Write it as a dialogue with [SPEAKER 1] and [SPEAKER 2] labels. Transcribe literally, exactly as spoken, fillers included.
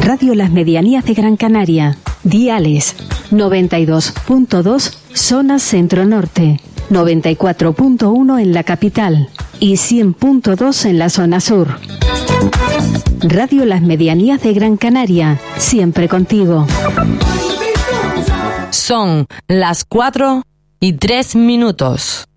[SPEAKER 1] Radio Las Medianías de Gran Canaria. Diales noventa y dos punto dos zona centro-norte, noventa y cuatro punto uno en la capital y cien punto dos en la zona sur. Radio Las Medianías de Gran Canaria, siempre contigo.
[SPEAKER 2] Son las cuatro y tres minutos.